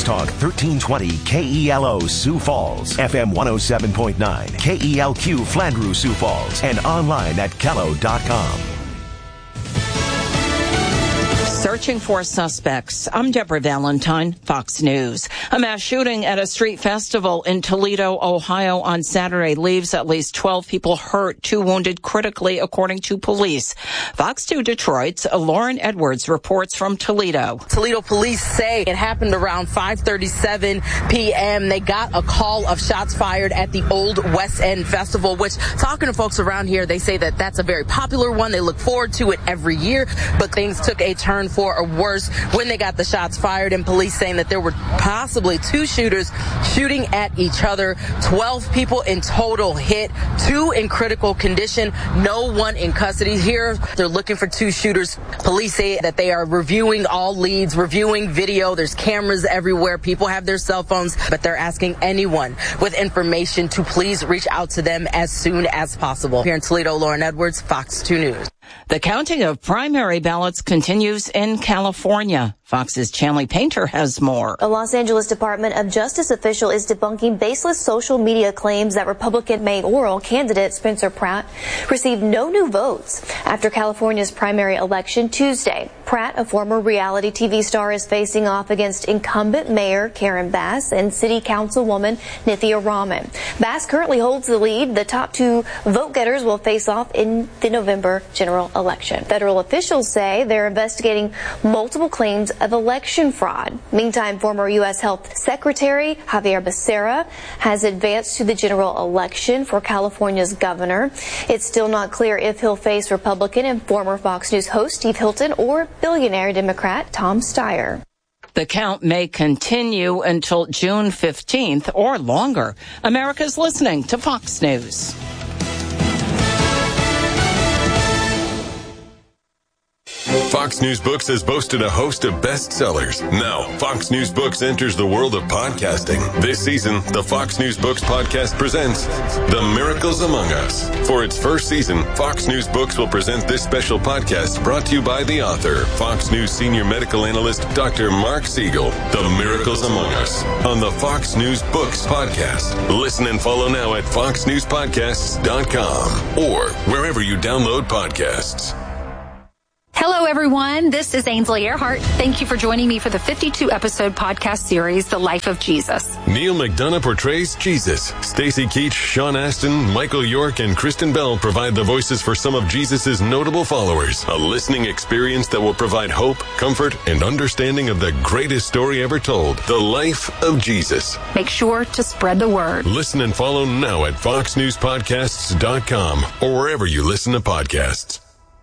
Talk 1320 KELO Sioux Falls, FM 107.9 KELQ Flandreau Sioux Falls, and online at kello.com. Searching for suspects. I'm Deborah Valentine, Fox News. A mass shooting at a street festival in Toledo, Ohio on Saturday leaves at least 12 people hurt, 2 wounded critically, according to police. Fox 2 Detroit's Lauren Edwards reports from Toledo. Toledo police say it happened around 5:37 p.m. They got a call of shots fired at the Old West End Festival, which, talking to folks around here, they say that that's a very popular one. They look forward to it every year, but things took a turn for a worse when they got the shots fired, and police saying that there were possibly 2 shooters shooting at each other. 12 people in total hit, 2 in critical condition, no one in custody. Here, they're looking for 2 shooters. Police say that they are reviewing all leads, reviewing video. There's cameras everywhere. People have their cell phones, but they're asking anyone with information to please reach out to them as soon as possible. Here in Toledo, Lauren Edwards, Fox 2 News. The counting of primary ballots continues in California. Fox's Chanley Painter has more. A Los Angeles Department of Justice official is debunking baseless social media claims that Republican mayoral candidate Spencer Pratt received no new votes after California's primary election Tuesday. Pratt, a former reality TV star, is facing off against incumbent Mayor Karen Bass and City Councilwoman Nithya Raman. Bass currently holds the lead. The top 2 vote-getters will face off in the November general election. Federal officials say they're investigating multiple claims of election fraud. Meantime, former U.S. Health Secretary Javier Becerra has advanced to the general election for California's governor. It's still not clear if he'll face Republican and former Fox News host Steve Hilton or billionaire Democrat Tom Steyer. The count may continue until June 15th or longer. America's listening to Fox News. Fox News Books has boasted a host of bestsellers. Now, Fox News Books enters the world of podcasting. This season, the Fox News Books podcast presents The Miracles Among Us. For its first season, Fox News Books will present this special podcast brought to you by the author, Fox News senior medical analyst, Dr. Mark Siegel. The Miracles Among Us on the Fox News Books podcast. Listen and follow now at foxnewspodcasts.com or wherever you download podcasts. Hello, everyone. This is Ainsley Earhart. Thank you for joining me for the 52-episode podcast series, The Life of Jesus. Neil McDonough portrays Jesus. Stacey Keach, Sean Astin, Michael York, and Kristen Bell provide the voices for some of Jesus' notable followers. A listening experience that will provide hope, comfort, and understanding of the greatest story ever told, The Life of Jesus. Make sure to spread the word. Listen and follow now at foxnewspodcasts.com or wherever you listen to podcasts.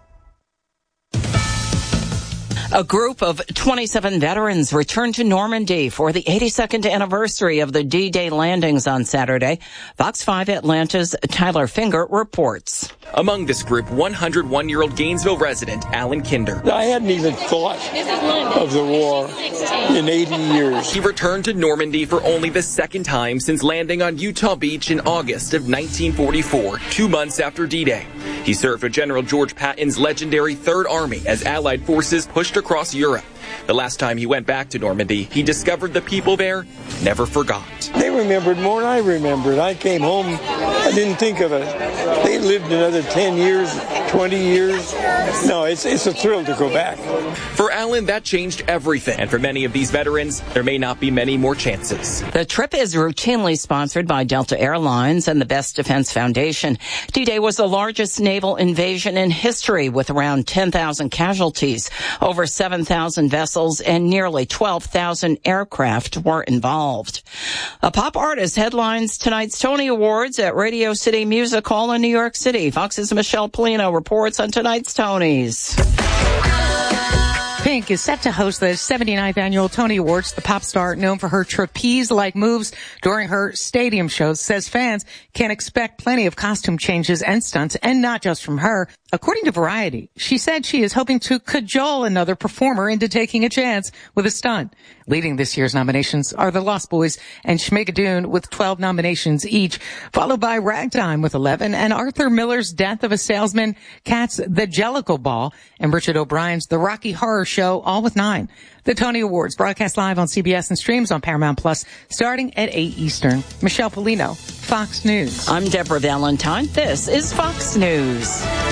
A group of 27 veterans returned to Normandy for the 82nd anniversary of the D-Day landings on Saturday. Fox 5 Atlanta's Tyler Finger reports. Among this group, 101-year-old Gainesville resident Alan Kinder. I hadn't even thought of the war in 80 years. He returned to Normandy for only the second time since landing on Utah Beach in August of 1944, 2 months after D-Day. He served with General George Patton's legendary Third Army as Allied forces pushed across Europe. The last time he went back to Normandy, he discovered the people there never forgot. They remembered more than I remembered. I came home, I didn't think of it. They lived another 10 years, 20 years. No, it's a thrill to go back. For Alan, that changed everything. And for many of these veterans, there may not be many more chances. The trip is routinely sponsored by Delta Airlines and the Best Defense Foundation. D-Day was the largest naval invasion in history with around 10,000 casualties. Over 7,000 vessels and nearly 12,000 aircraft were involved. A pop artist headlines tonight's Tony Awards at Radio City Music Hall in New York City. Fox's Michelle Polino reports on tonight's Tonys. Pink is set to host the 79th annual Tony Awards. The pop star, known for her trapeze-like moves during her stadium shows, says fans can expect plenty of costume changes and stunts, and not just from her. According to Variety, she said she is hoping to cajole another performer into taking a chance with a stunt. Leading this year's nominations are the Lost Boys and Schmigadoon with 12 nominations each, followed by Ragtime with 11, and Arthur Miller's Death of a Salesman, Cats' The Jellicle Ball, and Richard O'Brien's The Rocky Horror Show show, all with 9. The Tony Awards broadcast live on CBS and streams on Paramount Plus starting at 8 Eastern. Michelle Polino, Fox News. I'm Deborah Valentine. This is Fox News.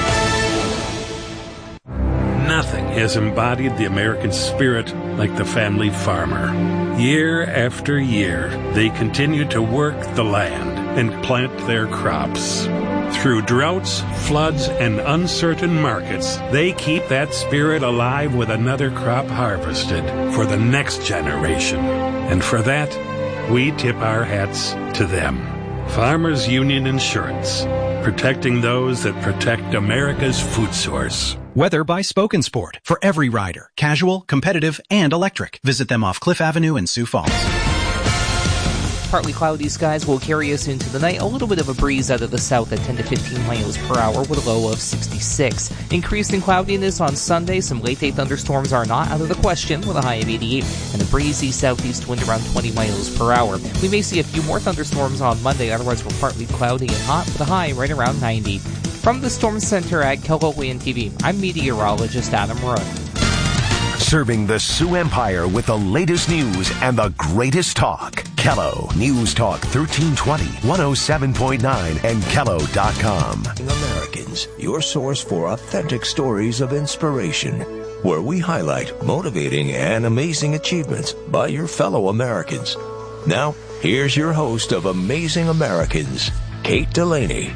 Nothing has embodied the American spirit like the family farmer. Year after year, they continue to work the land and plant their crops. Through droughts, floods, and uncertain markets, they keep that spirit alive with another crop harvested for the next generation. And for that, we tip our hats to them. Farmers Union Insurance, protecting those that protect America's food source. Weather by Spoken Sport for every rider, casual, competitive, and electric. Visit them off Cliff Avenue in Sioux Falls. Partly cloudy skies will carry us into the night. A little bit of a breeze out of the south at 10 to 15 miles per hour with a low of 66. Increasing cloudiness on Sunday. Some late-day thunderstorms are not out of the question with a high of 88 and a breezy southeast wind around 20 miles per hour. We may see a few more thunderstorms on Monday. Otherwise, we're partly cloudy and hot with a high right around 90. From the Storm Center at KELO TV, I'm meteorologist Adam Rowe. Serving the Sioux Empire with the latest news and the greatest talk. KELO News Talk 1320, 107.9, and KELO.com. Americans, your source for authentic stories of inspiration, where we highlight motivating and amazing achievements by your fellow Americans. Now, here's your host of Amazing Americans, Kate Delaney.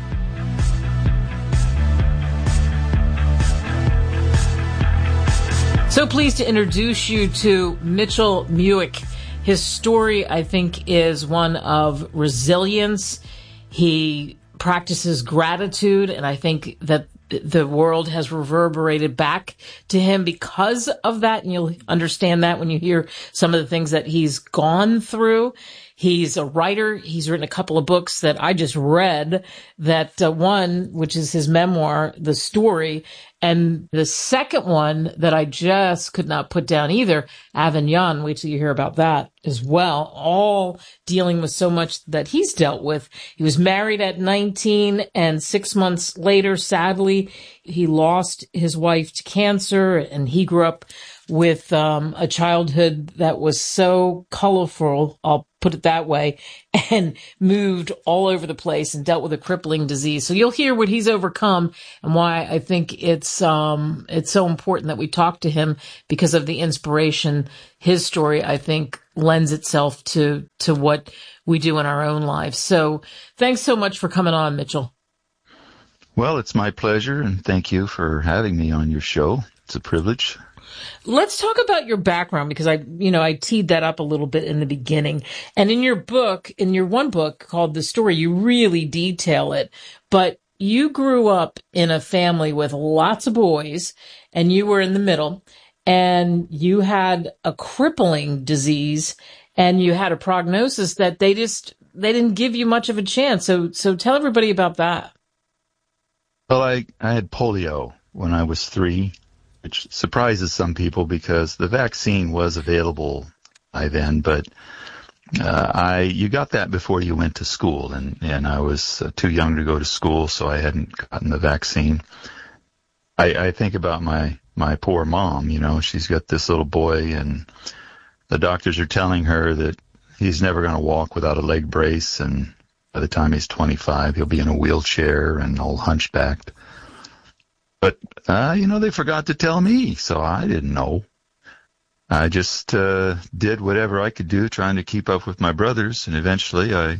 So pleased to introduce you to Mitchell Muick. His story, I think, is one of resilience. He practices gratitude, and I think that the world has reverberated back to him because of that. And you'll understand that when you hear some of the things that he's gone through. He's a writer. He's written a couple of books that I just read. That one, which is his memoir, The Story, and the second one that I just could not put down either, Avignon. Wait till you hear about that as well. All dealing with so much that he's dealt with. He was married at 19, and 6 months later, sadly, he lost his wife to cancer, and he grew up with a childhood that was so colorful, I'll put it that way, and moved all over the place and dealt with a crippling disease. So you'll hear what he's overcome and why I think it's so important that we talk to him because of the inspiration. His story, I think, lends itself to what we do in our own lives. So thanks so much for coming on, Mitchell. Well, it's my pleasure, and thank you for having me on your show. It's a privilege. Let's talk about your background, because I teed that up a little bit in the beginning. And in your book, in your one book called The Story, you really detail it. But you grew up in a family with lots of boys, and you were in the middle, and you had a crippling disease, and you had a prognosis that they didn't give you much of a chance. So tell everybody about that. Well, I had polio when I was 3. Which surprises some people because the vaccine was available by then, but you got that before you went to school, and I was too young to go to school, so I hadn't gotten the vaccine. I think about my poor mom. She's got this little boy, and the doctors are telling her that he's never going to walk without a leg brace, and by the time he's 25, he'll be in a wheelchair and all hunchbacked. But, they forgot to tell me, so I didn't know. I just did whatever I could do trying to keep up with my brothers, and eventually I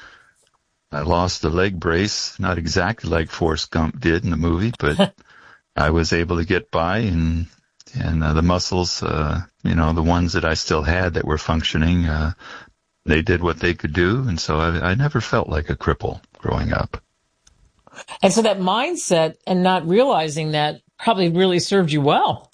lost a leg brace, not exactly like Forrest Gump did in the movie, but I was able to get by, and the muscles, the ones that I still had that were functioning, they did what they could do, and so I never felt like a cripple growing up. And so that mindset and not realizing that probably really served you well.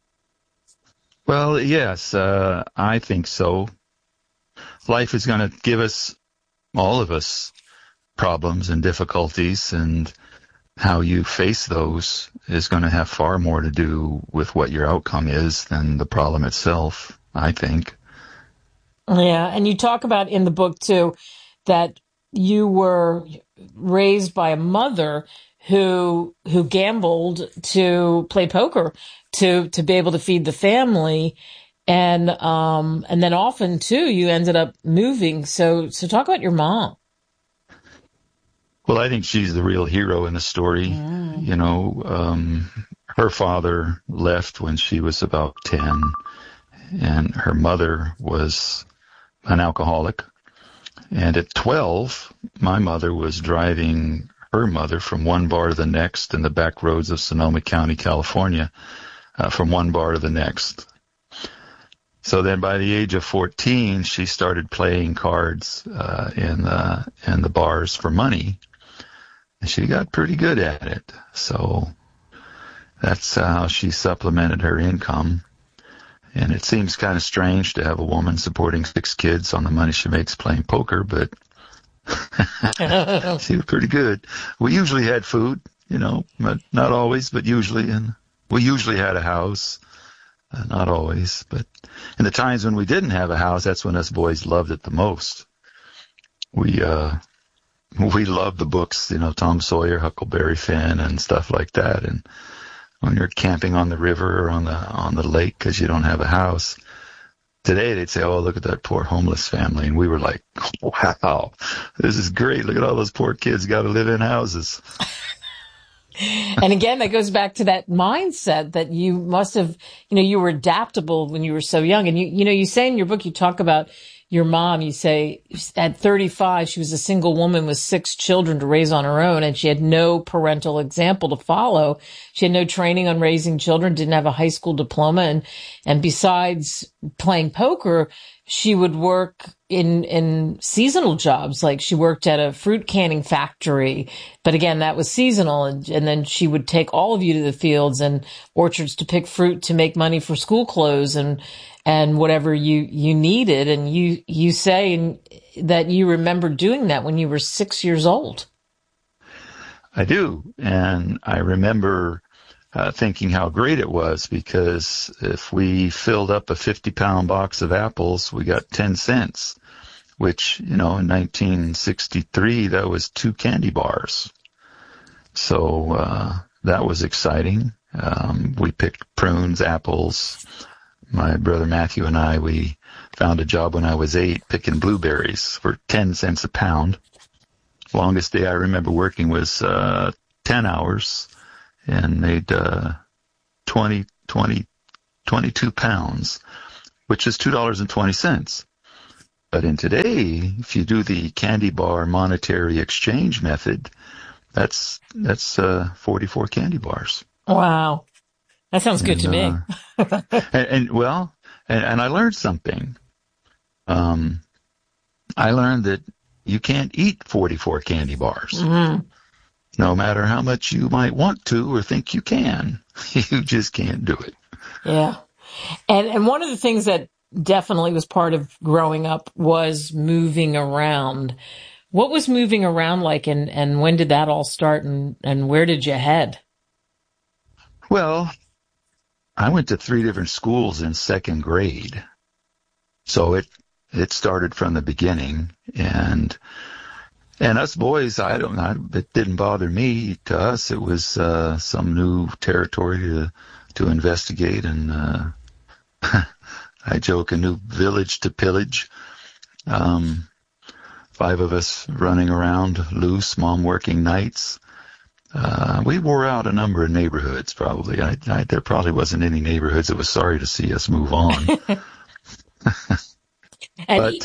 Well, yes, I think so. Life is going to give us, all of us, problems and difficulties, and how you face those is going to have far more to do with what your outcome is than the problem itself, I think. Yeah, and you talk about in the book, too, that you were raised by a mother who gambled to play poker to be able to feed the family. And then often too, you ended up moving. So talk about your mom. Well, I think she's the real hero in the story. You know, her father left when she was about 10, and her mother was an alcoholic. And at 12, my mother was driving her mother from one bar to the next in the back roads of Sonoma County, California, from one bar to the next. So then by the age of 14, she started playing cards in the bars for money. And she got pretty good at it. So that's how she supplemented her income. And it seems kind of strange to have a woman supporting 6 kids on the money she makes playing poker, but she was pretty good. We usually had food, you know, but not always, but usually. And we usually had a house. Not always, but in the times when we didn't have a house, that's when us boys loved it the most. We loved the books, you know, Tom Sawyer, Huckleberry Finn, and stuff like that. And when you're camping on the river or on the lake because you don't have a house, today they'd say, "Oh, look at that poor homeless family," and we were like, "Wow, this is great! Look at all those poor kids got to live in houses." And again, that goes back to that mindset that you must have, you know, you were adaptable when you were so young. And you say in your book, you talk about your mom, you say at 35, she was a single woman with 6 children to raise on her own, and she had no parental example to follow. She had no training on raising children, didn't have a high school diploma. And besides playing poker, she would work in seasonal jobs. Like she worked at a fruit canning factory, but again, that was seasonal. And then she would take all of you to the fields and orchards to pick fruit to make money for school clothes and whatever you needed. And you say that you remember doing that when you were 6 years old. I do. And I remember thinking how great it was, because if we filled up a 50-pound box of apples, we got 10 cents, which, you know, in 1963, that was 2 candy bars. So that was exciting. We picked prunes, apples. My brother Matthew and I, we found a job when I was 8 picking blueberries for 10 cents a pound. Longest day I remember working was 10 hours. And made 22 pounds, which is $2.20. But in today, if you do the candy bar monetary exchange method, that's 44 candy bars. Wow, that sounds good to me. and I learned something. I learned that you can't eat 44 candy bars. Mm-hmm. No matter how much you might want to or think you can, you just can't do it. Yeah. And one of the things that definitely was part of growing up was moving around. What was moving around like, and when did that all start, and where did you head? Well, I went to 3 different schools in 2nd grade. So it started from the beginning, and us boys, it didn't bother me. To us, it was some new territory to investigate, and I joke, a new village to pillage. 5 of us running around loose, mom working nights. We wore out a number of neighborhoods, probably. There probably wasn't any neighborhoods that was sorry to see us move on. But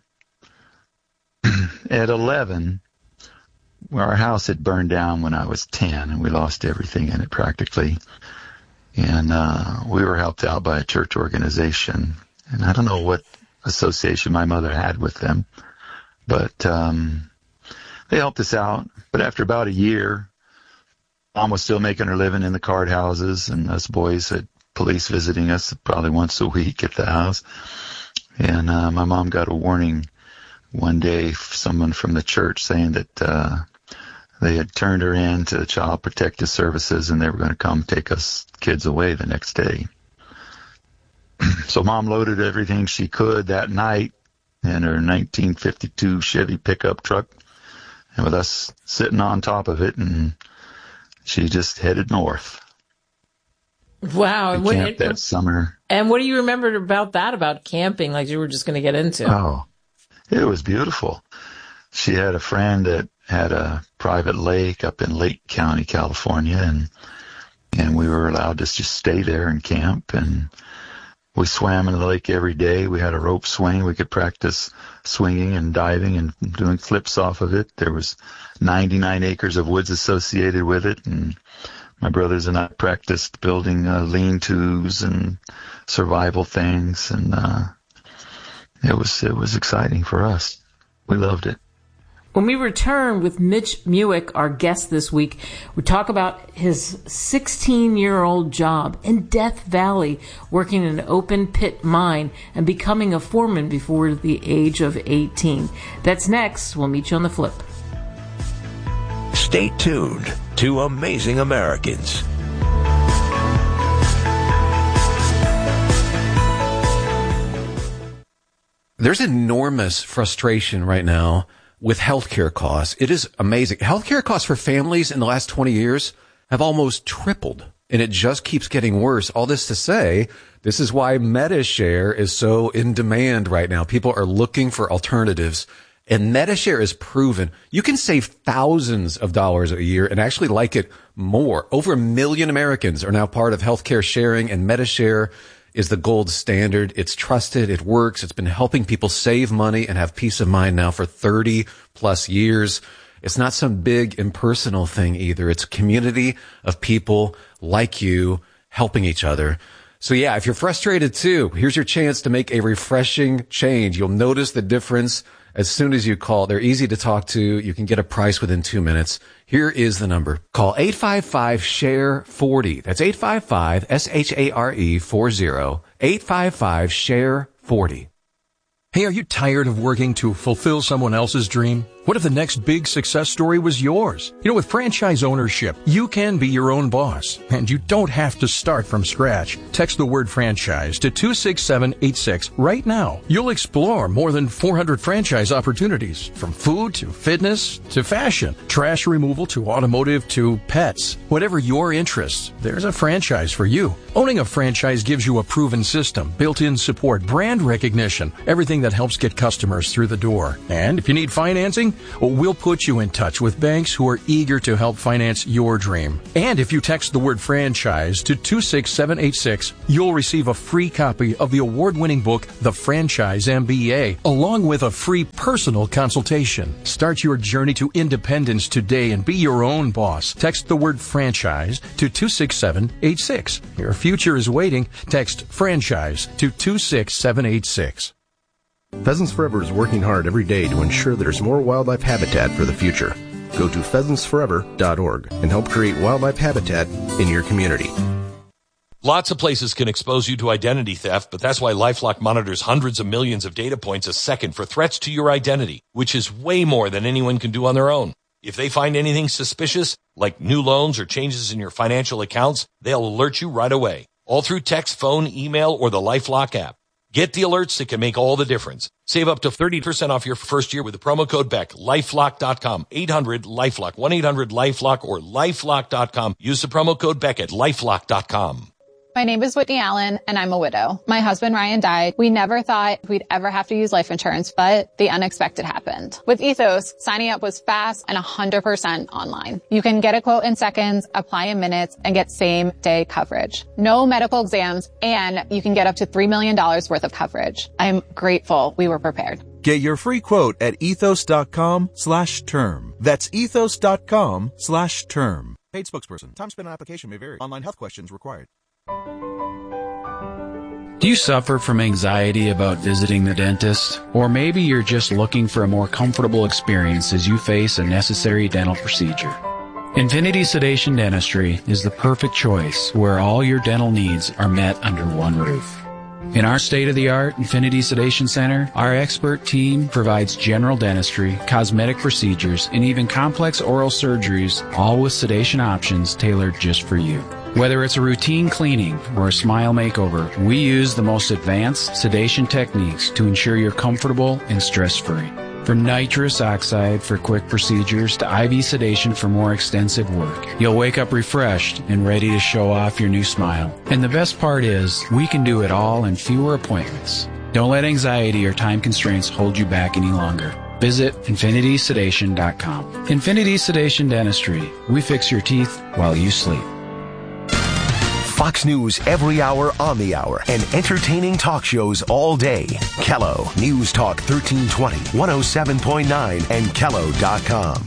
at 11, our house had burned down when I was 10, and we lost everything in it practically. And we were helped out by a church organization. And I don't know what association my mother had with them, but they helped us out. But after about a year, Mom was still making her living in the card houses, and us boys had police visiting us probably once a week at the house. And my mom got a warning one day, someone from the church saying that they had turned her in to Child Protective Services, and they were going to come take us kids away the next day. So Mom loaded everything she could that night in her 1952 Chevy pickup truck, and with us sitting on top of it, and she just headed north. Wow. We camped that summer. And what do you remember about that, about camping, like you were just going to get into? Oh, it was beautiful. She had a friend that had a private lake up in Lake County, California, and we were allowed to just stay there and camp, and we swam in the lake every day. We had a rope swing. We could practice swinging and diving and doing flips off of it. There was 99 acres of woods associated with it, and my brothers and I practiced building lean-tos and survival things, and it was exciting for us. We loved it. When we return with Mitch Muick, our guest this week, we talk about his 16-year-old job in Death Valley, working in an open pit mine and becoming a foreman before the age of 18. That's next. We'll meet you on the flip. Stay tuned to Amazing Americans. There's enormous frustration right now with healthcare costs. It is amazing. Healthcare costs for families in the last 20 years have almost tripled, and it just keeps getting worse. All this to say, this is why Medi-Share is so in demand right now. People are looking for alternatives, and Medi-Share is proven. You can save thousands of dollars a year and actually like it more. Over 1 million Americans are now part of healthcare sharing, and Medi-Share is the gold standard. It's trusted. It works. It's been helping people save money and have peace of mind now for 30 plus years. It's not some big impersonal thing either. It's a community of people like you helping each other. So yeah, if you're frustrated too, here's your chance to make a refreshing change. You'll notice the difference as soon as you call. They're easy to talk to. You can get a price within 2 minutes. Here is the number. Call 855-SHARE-40. That's 855-SHARE-40. 855-SHARE-40. Hey, are you tired of working to fulfill someone else's dream? What if the next big success story was yours? You know, with franchise ownership, you can be your own boss, and you don't have to start from scratch. Text the word franchise to 26786 right now. You'll explore more than 400 franchise opportunities, from food to fitness to fashion, trash removal to automotive to pets. Whatever your interests, there's a franchise for you. Owning a franchise gives you a proven system, built-in support, brand recognition, everything that helps get customers through the door. And if you need financing, we'll put you in touch with banks who are eager to help finance your dream. And if you text the word franchise to 26786, you'll receive a free copy of the award-winning book, The Franchise MBA, along with a free personal consultation. Start your journey to independence today and be your own boss. Text the word franchise to 26786. Your future is waiting. Text franchise to 26786. Pheasants Forever is working hard every day to ensure there's more wildlife habitat for the future. Go to pheasantsforever.org and help create wildlife habitat in your community. Lots of places can expose you to identity theft, but that's why LifeLock monitors hundreds of millions of data points a second for threats to your identity, which is way more than anyone can do on their own. If they find anything suspicious, like new loans or changes in your financial accounts, they'll alert you right away, all through text, phone, email, or the LifeLock app. Get the alerts that can make all the difference. Save up to 30% off your first year with the promo code BECK. LifeLock.com. 800-LifeLock. 1-800-LifeLock or LifeLock.com. Use the promo code BECK at LifeLock.com. My name is Whitney Allen, and I'm a widow. My husband, Ryan, died. We never thought we'd ever have to use life insurance, but the unexpected happened. With Ethos, signing up was fast and 100% online. You can get a quote in seconds, apply in minutes, and get same-day coverage. No medical exams, and you can get up to $3 million worth of coverage. I'm grateful we were prepared. Get your free quote at ethos.com/term. That's ethos.com/term. Paid spokesperson. Time spent on application may vary. Online health questions required. Do you suffer from anxiety about visiting the dentist? Or maybe you're just looking for a more comfortable experience as you face a necessary dental procedure. Infinity Sedation Dentistry is the perfect choice where all your dental needs are met under one roof. In our state-of-the-art Infinity Sedation Center, our expert team provides general dentistry, cosmetic procedures, and even complex oral surgeries, all with sedation options tailored just for you. Whether it's a routine cleaning or a smile makeover, we use the most advanced sedation techniques to ensure you're comfortable and stress-free. From nitrous oxide for quick procedures to IV sedation for more extensive work, you'll wake up refreshed and ready to show off your new smile. And the best part is, we can do it all in fewer appointments. Don't let anxiety or time constraints hold you back any longer. Visit InfinitySedation.com. Infinity Sedation Dentistry. We fix your teeth while you sleep. Fox News every hour on the hour and entertaining talk shows all day. Kello News Talk 1320, 107.9 and Kello.com.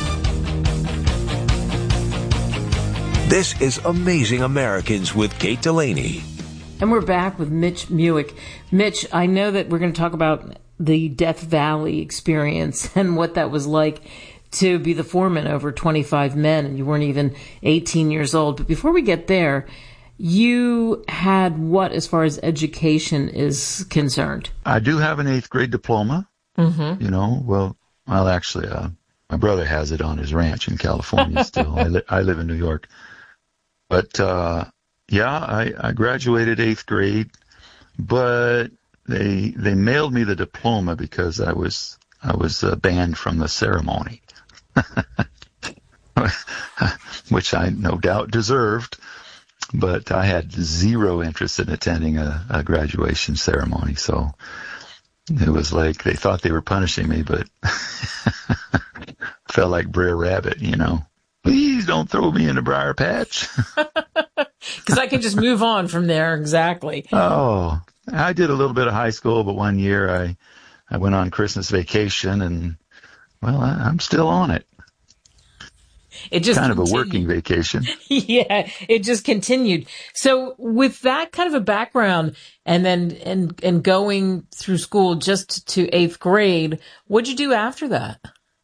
This is Amazing Americans with Kate Delaney. And we're back with Mitch Muick. Mitch, I know that we're going to talk about the Death Valley experience and what that was like to be the foreman over 25 men, and you weren't even 18 years old. But before we get there, you had what as far as education is concerned? I do have an 8th grade diploma. Mm-hmm. You know, well, actually, my brother has it on his ranch in California still. I live in New York. But, I graduated 8th grade, but they mailed me the diploma because I was banned from the ceremony, which I no doubt deserved. But I had zero interest in attending a graduation ceremony, so it was like they thought they were punishing me, but felt like Brer Rabbit, you know. Please don't throw me in a briar patch. Because I could just move on from there, exactly. Oh, I did a little bit of high school, but one year I went on Christmas vacation, and, well, I'm still on it. It just kind continued. of a working vacation. Yeah, it just continued. So with that kind of a background and then and going through school just to 8th grade, what'd you do after that?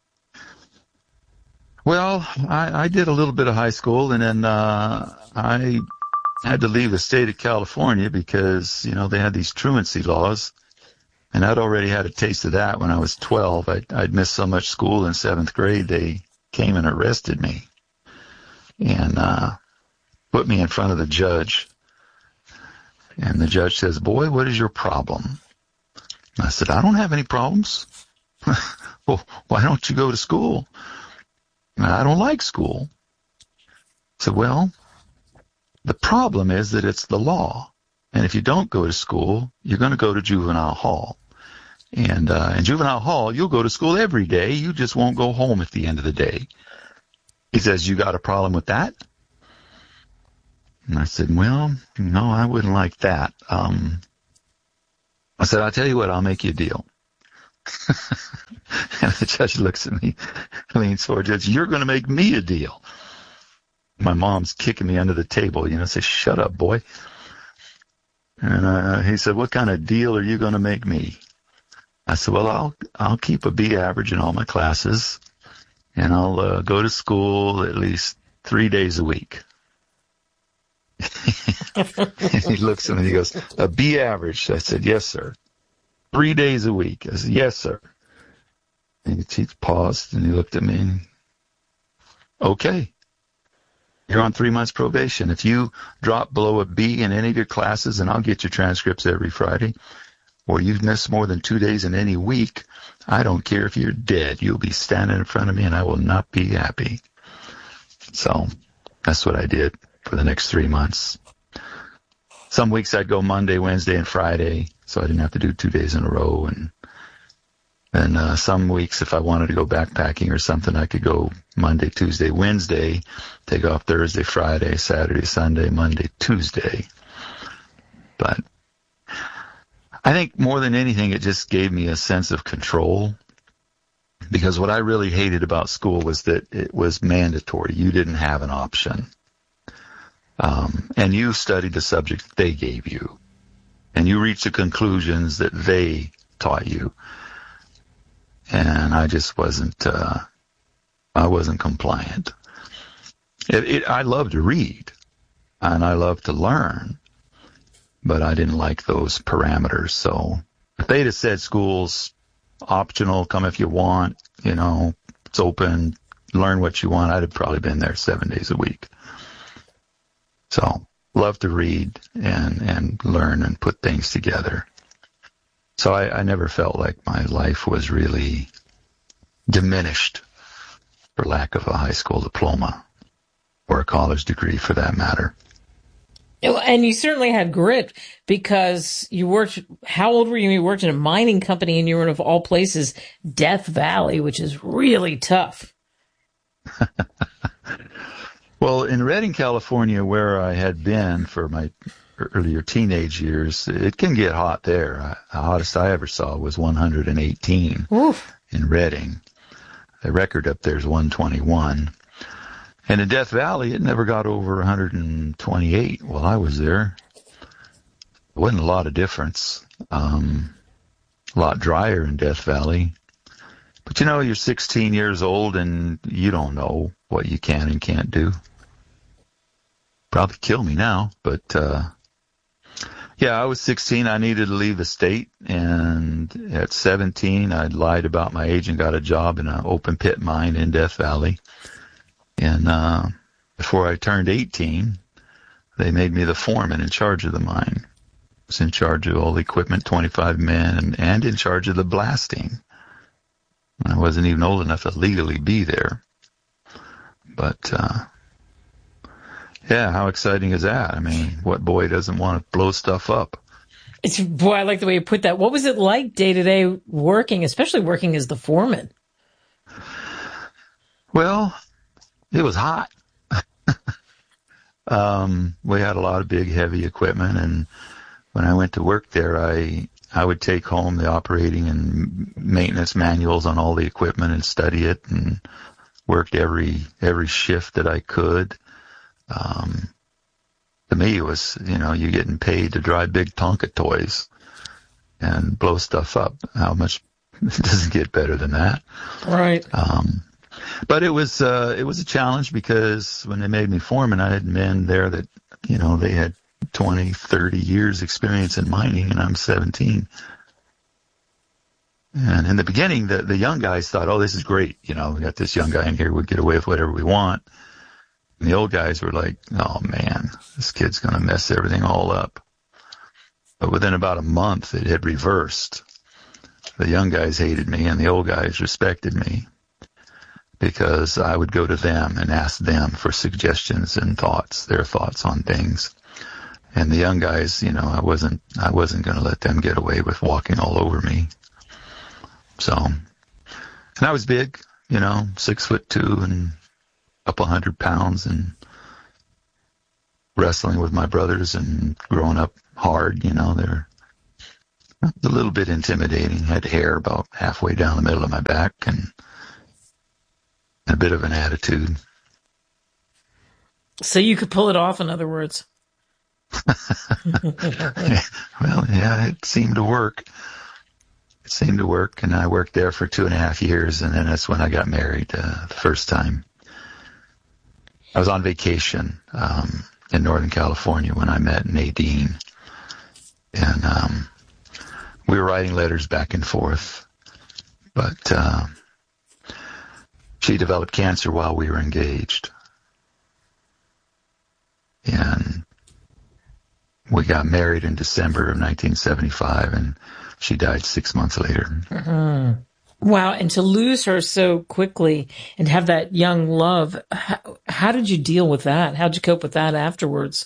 Well, I did a little bit of high school, and then I had to leave the state of California because, you know, they had these truancy laws, and I'd already had a taste of that when I was 12. I'd missed so much school in 7th grade, they came and arrested me and put me in front of the judge. And the judge says, "Boy, what is your problem?" I said, "I don't have any problems." "Well, why don't you go to school?" "I don't like school." I said, "Well, the problem is that it's the law. And if you don't go to school, you're going to go to juvenile hall. And in juvenile hall, you'll go to school every day. You just won't go home at the end of the day." He says, "You got a problem with that?" And I said, "Well, no, I wouldn't like that." I said, "I'll tell you what, I'll make you a deal." And the judge looks at me, leans forward, "Judge, you're going to make me a deal." My mom's kicking me under the table, you know, say, "Shut up, boy." And he said, "What kind of deal are you going to make me?" I said, "Well, I'll keep a B average in all my classes, and I'll go to school at least 3 days a week." And he looks at me and he goes, "A B average?" I said, "Yes, sir." 3 days a week. I said, "Yes, sir." And he paused and he looked at me and, "Okay, you're on 3 months probation. If you drop below a B in any of your classes, and I'll get your transcripts every Friday, or you've missed more than 2 days in any week, I don't care if you're dead. You'll be standing in front of me and I will not be happy." So that's what I did for the next 3 months. Some weeks I'd go Monday, Wednesday, and Friday, so I didn't have to do 2 days in a row. And some weeks, if I wanted to go backpacking or something, I could go Monday, Tuesday, Wednesday, take off Thursday, Friday, Saturday, Sunday, Monday, Tuesday. But I think more than anything, it just gave me a sense of control, because what I really hated about school was that it was mandatory. You didn't have an option. And you studied the subject they gave you, and you reached the conclusions that they taught you. And I just wasn't compliant. I love to read, and I love to learn, but I didn't like those parameters. So if they'd have said school's optional, come if you want, you know, it's open, learn what you want, I'd have probably been there 7 days a week. So love to read and learn and put things together. So I never felt like my life was really diminished for lack of a high school diploma or a college degree for that matter. And you certainly had grit because you worked, how old were you? You worked in a mining company and you were in, of all places, Death Valley, which is really tough. Well, in Redding, California, where I had been for my earlier teenage years, it can get hot there. The hottest I ever saw was 118 in Redding. The record up there is 121. And in Death Valley, it never got over 128 while I was there. It wasn't a lot of difference. A lot drier in Death Valley. But you know, you're 16 years old and you don't know what you can and can't do. Probably kill me now, but yeah, I was 16. I needed to leave the state, and at 17, I lied about my age and got a job in an open pit mine in Death Valley. And before I turned 18, they made me the foreman in charge of the mine. I was in charge of all the equipment, 25 men, and in charge of the blasting. I wasn't even old enough to legally be there. But yeah, how exciting is that? I mean, what boy doesn't want to blow stuff up? Boy, I like the way you put that. What was it like day to day working, especially working as the foreman? Well, it was hot. We had a lot of big, heavy equipment, and when I went to work there, I would take home the operating and maintenance manuals on all the equipment and study it, and worked every shift that I could. To me, it was, you know, you're getting paid to drive big Tonka toys and blow stuff up. How much it doesn't get better than that, right? But it was a challenge because when they made me foreman, I had men there that, you know, they had 20, 30 years experience in mining, and I'm 17. And in the beginning, the young guys thought, oh, this is great. You know, we got this young guy in here. We'll get away with whatever we want. And the old guys were like, oh, man, this kid's going to mess everything all up. But within about a month, it had reversed. The young guys hated me, and the old guys respected me because I would go to them and ask them for suggestions and thoughts, their thoughts on things. And the young guys, you know, I wasn't going to let them get away with walking all over me. So, and I was big, you know, 6'2" and a couple 100 pounds, and wrestling with my brothers and growing up hard, you know, they're a little bit intimidating. Had hair about halfway down the middle of my back and a bit of an attitude. So you could pull it off, in other words. Well, yeah, it seemed to work. It seemed to work, and I worked there for 2.5 years, and then that's when I got married the first time. I was on vacation in Northern California when I met Nadine, and we were writing letters back and forth, but she developed cancer while we were engaged, and we got married in December of 1975, and she died 6 months later. Mm-hmm. Wow, and to lose her so quickly and have that young love, how did you deal with that? How did you cope with that afterwards?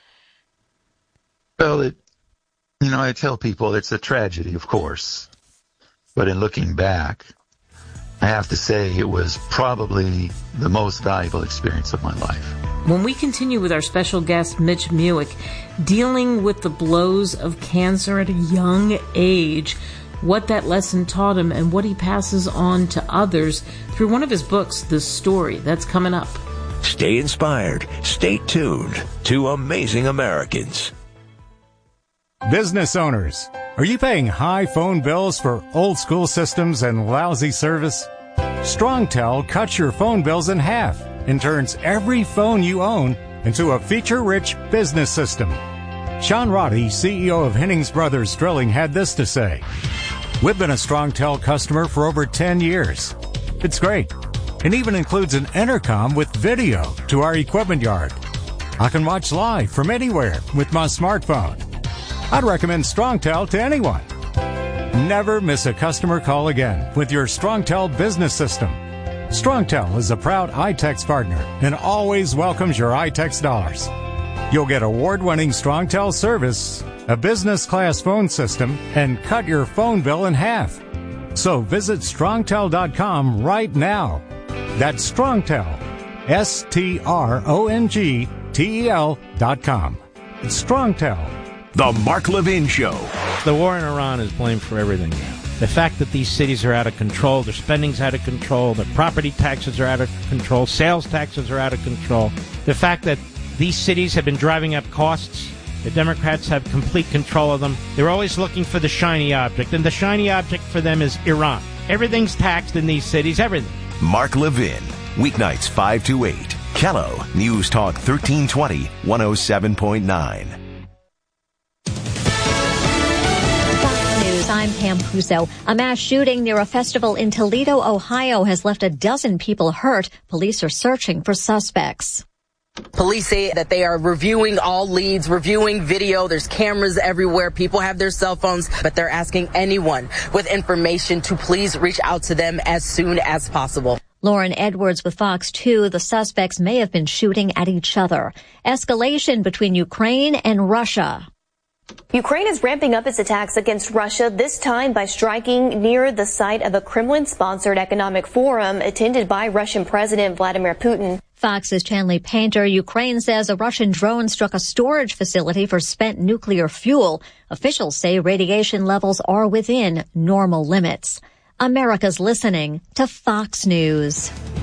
Well, I tell people it's a tragedy, of course. But in looking back, I have to say it was probably the most valuable experience of my life. When we continue with our special guest, Mitch Muick, dealing with the blows of cancer at a young age, what that lesson taught him and what he passes on to others through one of his books, The Story. That's coming up. Stay inspired. Stay tuned to Amazing Americans. Business owners, are you paying high phone bills for old school systems and lousy service? StrongTel cuts your phone bills in half and turns every phone you own into a feature-rich business system. Sean Roddy, CEO of Hennings Brothers Drilling, had this to say. We've been a StrongTel customer for over 10 years. It's great. It even includes an intercom with video to our equipment yard. I can watch live from anywhere with my smartphone. I'd recommend StrongTel to anyone. Never miss a customer call again with your StrongTel business system. StrongTel is a proud iTex partner and always welcomes your iTex dollars. You'll get award-winning StrongTel service, a business-class phone system, and cut your phone bill in half. So visit StrongTel.com right now. That's StrongTel, StrongTel.com. It's StrongTel. The Mark Levin Show. The war in Iran is blamed for everything now. The fact that these cities are out of control, their spending's out of control, their property taxes are out of control, sales taxes are out of control. The fact that these cities have been driving up costs, the Democrats have complete control of them. They're always looking for the shiny object, and the shiny object for them is Iran. Everything's taxed in these cities, everything. Mark Levin, weeknights 5 to 8. Kello, News Talk 1320, 107.9. I'm Pam Puso. A mass shooting near a festival in Toledo, Ohio has left a dozen people hurt. Police are searching for suspects. Police say that they are reviewing all leads, reviewing video. There's cameras everywhere. People have their cell phones, but they're asking anyone with information to please reach out to them as soon as possible. Lauren Edwards with Fox 2. The suspects may have been shooting at each other. Escalation between Ukraine and Russia. Ukraine is ramping up its attacks against Russia, this time by striking near the site of a Kremlin-sponsored economic forum attended by Russian President Vladimir Putin. Fox's Chanley Painter. Ukraine says a Russian drone struck a storage facility for spent nuclear fuel. Officials say radiation levels are within normal limits. America's listening to Fox News.